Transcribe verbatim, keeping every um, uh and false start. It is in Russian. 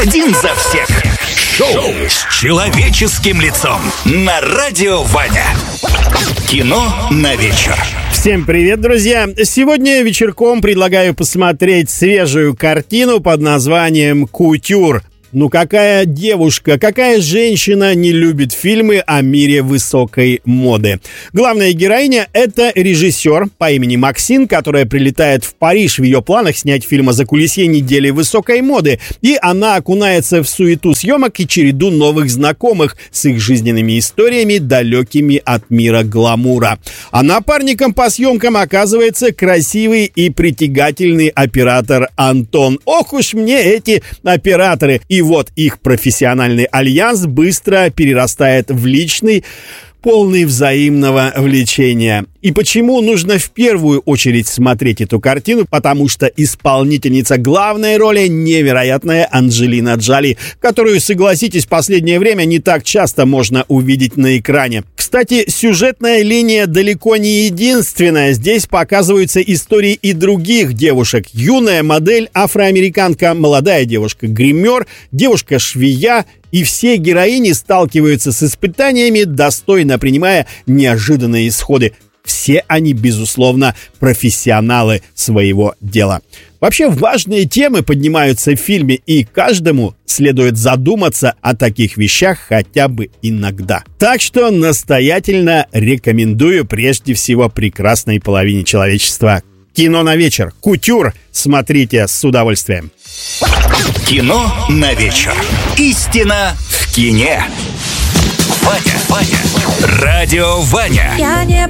Один за всех. Шоу с человеческим лицом на Радио Ваня. Кино на вечер. Всем привет, друзья! Сегодня вечерком предлагаю посмотреть свежую картину под названием «Кутюр». Ну какая девушка, какая женщина не любит фильмы о мире высокой моды? Главная героиня – это режиссер по имени Максин, которая прилетает в Париж. В ее планах снять фильм о закулисье недели высокой моды. И она окунается в суету съемок и череду новых знакомых с их жизненными историями, далекими от мира гламура. А напарником по съемкам оказывается красивый и притягательный оператор Антон. Ох уж мне эти операторы! И И вот их профессиональный альянс быстро перерастает в личный, полный взаимного влечения. И почему нужно в первую очередь смотреть эту картину? Потому что исполнительница главной роли невероятная Анджелина Джоли, которую, согласитесь, в последнее время не так часто можно увидеть на экране. Кстати, сюжетная линия далеко не единственная. Здесь показываются истории и других девушек. Юная модель, афроамериканка, молодая девушка-гример, девушка-швея. И все героини сталкиваются с испытаниями, достойно принимая неожиданные исходы. Все они, безусловно, профессионалы своего дела. Вообще важные темы поднимаются в фильме, и каждому следует задуматься о таких вещах хотя бы иногда. Так что настоятельно рекомендую прежде всего прекрасной половине человечества. Кино на вечер. Кутюр. Смотрите с удовольствием. Кино на вечер. Истина в кине. Ваня, Ваня. Радио Ваня. Я не